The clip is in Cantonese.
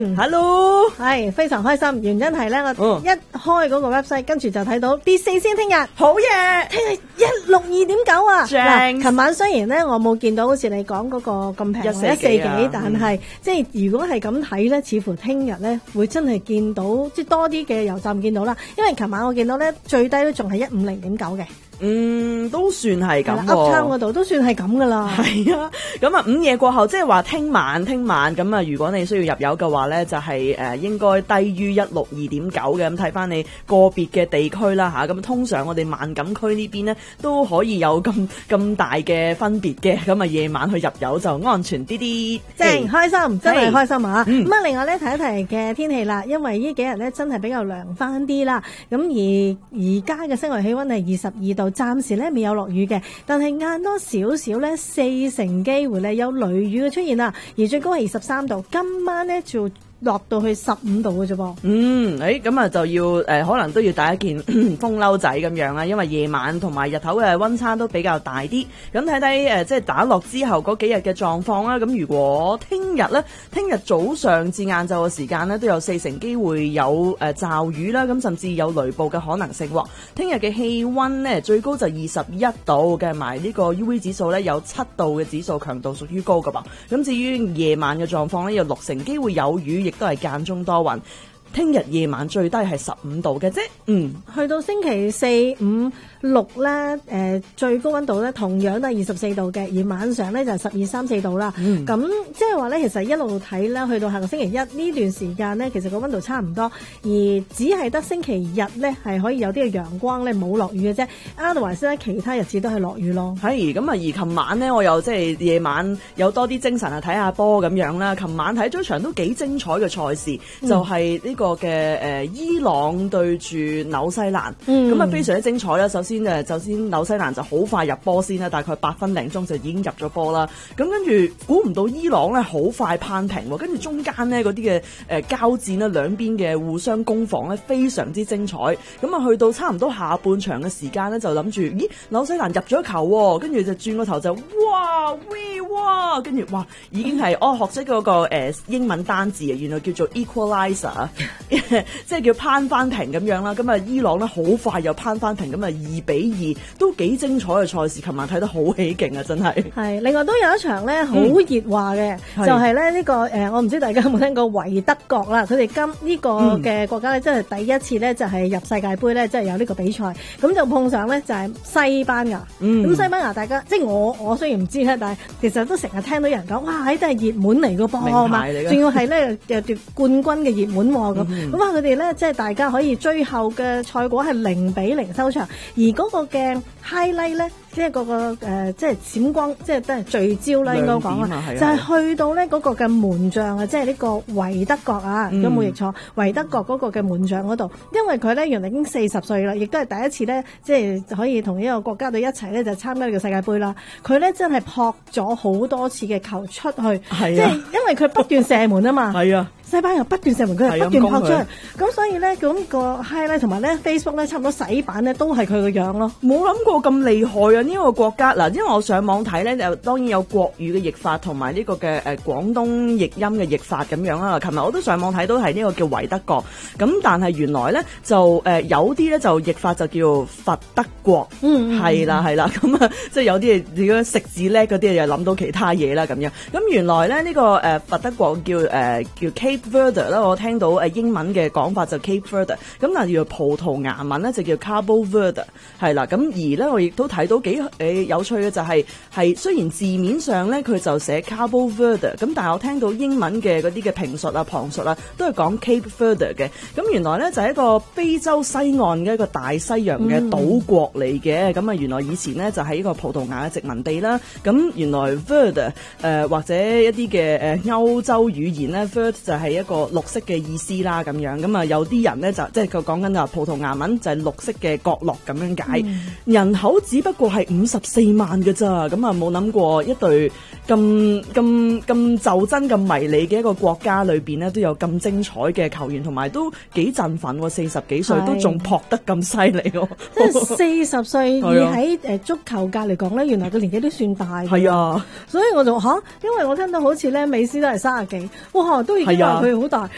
Hello， 係非常開心，原因係咧，我一開嗰個 website，跟住就睇到跌4先，聽日好嘢， 聽日162.9啊！ 嗱， 琴晚雖然咧我冇見到好似你講嗰個咁平140幾，但係即係如果係咁睇咧，似乎聽日咧會真係見到即係多啲嘅油站見到啦。因為琴晚我見到咧最低都仲係150.9嘅。 都算係咁喎。 Uptown 嗰度都算係咁噶啦。 係啊，咁啊午夜過後，即係話聽晚咁啊，如果你需要入油嘅話咧，就係應該低於162.9嘅。咁睇翻你個別嘅地區啦嚇，咁通常我哋萬錦區呢邊咧都可以有咁大嘅分別嘅。咁啊夜晚去入油就安全啲啲， 正開心，真係開心啊！咁啊，另外咧提一提嘅天氣啦，因為呢幾日咧真係比較涼翻啲啦。咁而家嘅室外氣溫係22度。暫時咧未有落雨嘅，但係晏多少少咧4成機會咧有雷雨嘅出現啦，而最高係23度。今晚咧就落到去15度嘅啫噃。 咁啊就要可能都要帶一件風褸仔咁樣啦，因為夜晚同埋日頭嘅溫差都比較大啲。咁睇睇即係打落之後嗰幾日嘅狀況啦。咁如果聽日早上至晏晝嘅時間咧，都有4成機會有驟雨啦，咁甚至有雷暴嘅可能性喎。聽日嘅氣溫咧最高就21度，計埋呢個 UV 指數咧有7度嘅指數，強度屬於高㗎噃。咁至於夜晚嘅狀況咧，有6成機會有雨，亦都係間中多雲。聽日夜晚最低係15度嘅啫。 去到星期4、5、6咧，最高溫度咧同樣都係24度嘅，而晚上咧就12、13、14度啦。咁即係話咧，其實一路睇啦，去到下個星期一呢段時間咧，其實個溫度差唔多，而只係得星期日咧係可以有啲嘅陽光咧，冇落雨嘅啫。otherwise咧，其他日子都係落雨咯。 係咁啊！而琴晚咧，我又即係夜晚有多啲精神啊，睇下波咁樣啦。琴晚睇咗場都幾精彩嘅賽事，就係呢個嘅伊朗對住紐西蘭，咁啊非常之精彩啦。首先紐西蘭就好快入波先啦，大概8分零鐘就已經入咗波啦。咁跟住估唔到伊朗咧好快攀平喎，跟住中間咧嗰啲嘅交戰咧，兩邊嘅互相攻防咧非常之精彩。咁啊去到差唔多下半場嘅時間咧，就諗住咦紐西蘭入咗球喎，跟住就轉個頭就哇，跟住哇已經係學識嗰個英文單字啊，原來叫做 equalizer。即係叫攀翻平咁樣啦，咁啊伊朗咧好快又攀翻平，咁啊2-2都幾精彩嘅賽事，琴晚睇得好起勁啊，真係。係， 另外都有一場咧好熱話嘅，就係咧呢個我唔知大家有冇聽過維德國啦，佢哋今呢個嘅國家咧，真係第一次咧就係入世界盃咧，即係有呢個比賽，咁就碰上咧就係西班牙。咁西班牙大家即係我雖然唔知咧，但係其實都成日聽到人講，哇，呢啲係熱門嚟嘅噃， 名牌嚟嘅， 仲要係咧奪冠軍嘅熱門咁。咁啊，佢哋咧即係大家可以最後嘅賽果係0-0收場，而嗰個嘅 highlight 咧，即係嗰個即係閃光，即係都係聚焦啦，應該講啊，就係去到咧嗰個嘅門將啊，即係呢個維德國啊，如果冇譯錯，維德國嗰個嘅門將嗰度，因為佢咧原來已經40歲啦，亦都係第一次咧，即係可以同呢個國家隊一齊咧就參加呢個世界盃啦。佢咧真係撲咗好多次嘅球出去，即係因為佢不斷射門啊嘛。 係啊。 西班牙不斷射門，佢係不斷撲出去，咁所以咧咁個 highlight 同埋咧 Facebook 咧差唔多洗版咧都係佢個樣咯。 冇諗過咁厲害啊！呢個國家嗱，因為我上網睇咧，就當然有國語嘅譯法同埋呢個嘅廣東譯音嘅譯法咁樣啦。琴日我都上網睇到係呢個叫維德國，咁但係原來咧就有啲咧就譯法就叫佛德國，係啦，咁啊即係有啲如果食字叻嗰啲又諗到其他嘢啦咁樣。咁原來咧呢個佛德國叫 Cape Verde 啦，我聽到英文嘅講法就 Cape Verde， 咁但係叫葡萄牙文咧就叫 Cabo Verde， 係啦。咁而咧我亦都睇到幾有趣嘅就係雖然字面上咧佢就寫 Cabo Verde， 咁但係我聽到英文嘅嗰啲嘅評述啊旁述啊都係講 Cape Verde 嘅。咁原來咧就係一個非洲西岸嘅一個大西洋嘅島國嚟嘅。咁啊原來以前咧就係一個葡萄牙嘅殖民地啦。咁原來 Verde 或者一啲嘅歐洲語言咧 Verde 就係一個綠色嘅意思啦，咁樣咁啊有啲人咧就即係佢講緊葡萄牙文就係綠色嘅角落咁樣解。人口只不過係54萬嘅咋，咁啊冇諗過一隊咁就真咁迷你嘅一個國家裏邊咧都有咁精彩嘅球員，同埋都幾振奮喎，40幾歲都仲撲得咁犀利喎， 即係40歲而喺足球界嚟講咧，原來個年紀都算大。 係啊， 所以我就因為我聽到好似咧美斯都係30幾，哇都已經話佢好大。